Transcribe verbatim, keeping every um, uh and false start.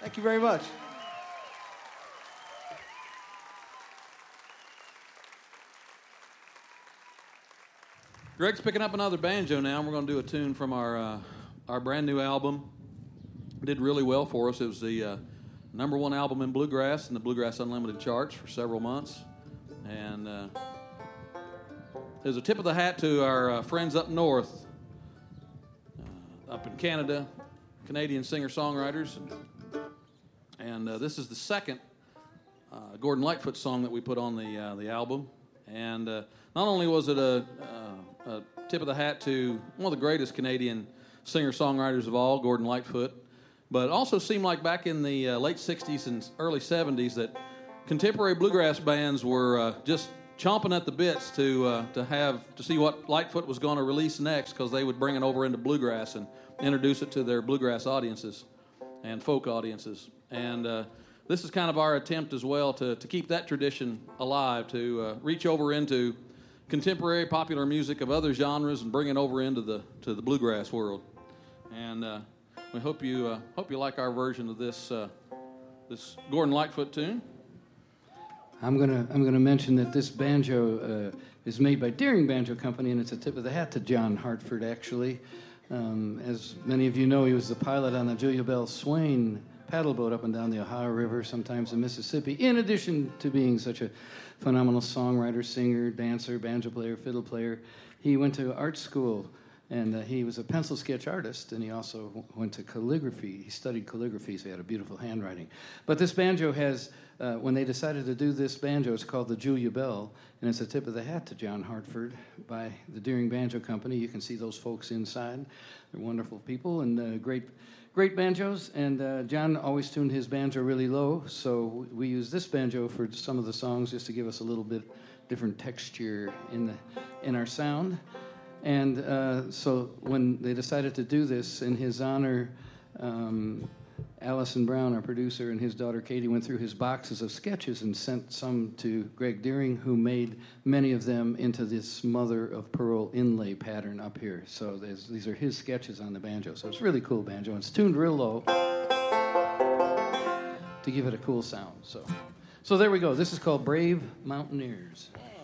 Thank you very much. Greg's picking up another banjo now. We're going to do a tune from our uh, our brand new album. Did really well for us. It was the uh, number one album in bluegrass in the Bluegrass Unlimited charts for several months, and uh, there's a tip of the hat to our uh, friends up north, uh, up in Canada, Canadian singer-songwriters, and, and uh, this is the second uh, Gordon Lightfoot song that we put on the uh, the album, and uh, not only was it a uh, a tip of the hat to one of the greatest Canadian singer-songwriters of all, Gordon Lightfoot, but it also seemed like back in the uh, late sixties and early seventies that contemporary bluegrass bands were uh, just chomping at the bits to uh, to have to see what Lightfoot was going to release next, because they would bring it over into bluegrass and introduce it to their bluegrass audiences and folk audiences. And uh, this is kind of our attempt as well to, to keep that tradition alive, to uh, reach over into contemporary popular music of other genres and bring it over into the to the bluegrass world. And uh, we hope you uh, hope you like our version of this uh, this Gordon Lightfoot tune. I'm gonna I'm gonna mention that this banjo uh, is made by Deering Banjo Company, and it's a tip of the hat to John Hartford. Actually, um, as many of you know, he was the pilot on the Julia Bell Swain paddle boat up and down the Ohio River, sometimes the Mississippi. In addition to being such a phenomenal songwriter, singer, dancer, banjo player, fiddle player, he went to art school. And uh, he was a pencil sketch artist, and he also w- went to calligraphy. He studied calligraphy, so he had a beautiful handwriting. But this banjo has, uh, when they decided to do this banjo, it's called the Julia Bell, and it's a tip of the hat to John Hartford by the Deering Banjo Company. You can see those folks inside. They're wonderful people and uh, great great banjos. And uh, John always tuned his banjo really low, so we use this banjo for some of the songs just to give us a little bit different texture in the in our sound. And uh, so when they decided to do this in his honor, um, Allison Brown, our producer, and his daughter Katie went through his boxes of sketches and sent some to Greg Deering, who made many of them into this mother-of-pearl inlay pattern up here. So these are his sketches on the banjo. So it's a really cool banjo. It's tuned real low to give it a cool sound. So, so there we go. This is called Brave Mountaineers. Yeah.